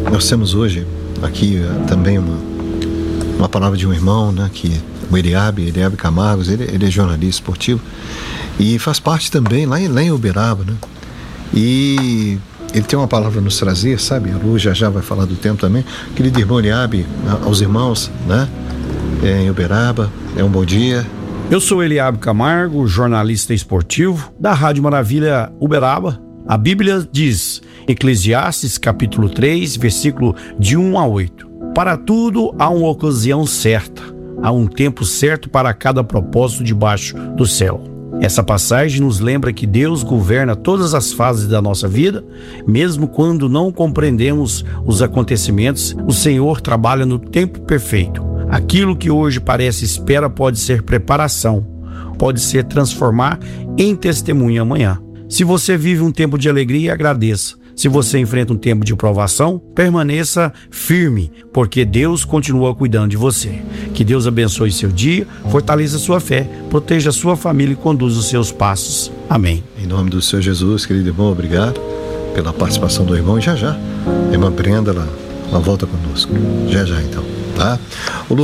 Nós temos hoje aqui também uma palavra de um irmão, né, que o Eliabe Camargos, ele é jornalista esportivo e faz parte também lá em Uberaba, né? E ele tem uma palavra a nos trazer, sabe? A Lu já vai falar do tempo também. Querido irmão Eliabe, aos irmãos, né, em Uberaba, um bom dia. Eu sou Eliabe Camargo, jornalista esportivo da Rádio Maravilha Uberaba. A Bíblia diz, Eclesiastes capítulo 3, versículo de 1 a 8. Para tudo há uma ocasião certa, há um tempo certo para cada propósito debaixo do céu. Essa passagem nos lembra que Deus governa todas as fases da nossa vida, mesmo quando não compreendemos os acontecimentos, o Senhor trabalha no tempo perfeito. Aquilo que hoje parece espera pode ser preparação, pode ser transformar em testemunho amanhã. Se você vive um tempo de alegria, agradeça. Se você enfrenta um tempo de provação, permaneça firme, porque Deus continua cuidando de você. Que Deus abençoe seu dia, fortaleça sua fé, proteja a sua família e conduza os seus passos. Amém. Em nome do Senhor Jesus, querido irmão, obrigado pela participação do irmão. E já, a irmã Brenda, ela volta conosco. Já, então, tá?